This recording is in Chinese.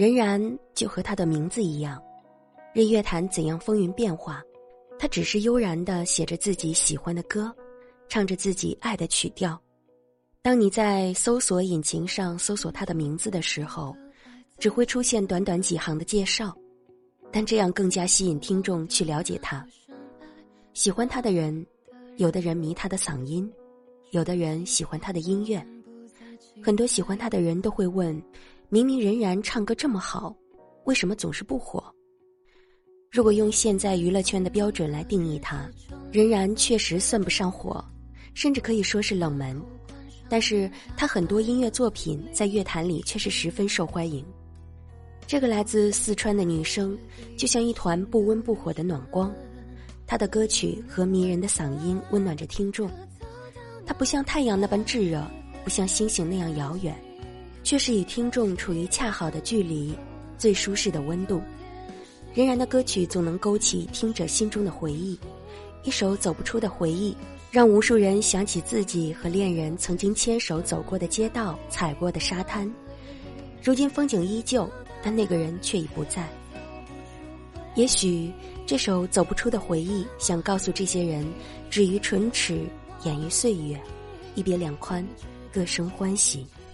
仍然就和他的名字一样，任乐坛怎样风云变化，他只是悠然地写着自己喜欢的歌，唱着自己爱的曲调。当你在搜索引擎上搜索他的名字的时候，只会出现短短几行的介绍，但这样更加吸引听众去了解他。喜欢他的人，有的人迷他的嗓音，有的人喜欢他的音乐。很多喜欢他的人都会问，明明任然唱歌这么好，为什么总是不火？如果用现在娱乐圈的标准来定义他，任然确实算不上火，甚至可以说是冷门，但是他很多音乐作品在乐坛里却是十分受欢迎。这个来自四川的女生就像一团不温不火的暖光，她的歌曲和迷人的嗓音温暖着听众。她不像太阳那般炙热，不像星星那样遥远，却是与听众处于恰好的距离，最舒适的温度。任然的歌曲总能勾起听者心中的回忆，一首走不出的回忆，让无数人想起自己和恋人曾经牵手走过的街道，踩过的沙滩。如今风景依旧，但那个人却已不在。也许这首走不出的回忆想告诉这些人，止于唇齿，掩于岁月，一别两宽，各生欢喜。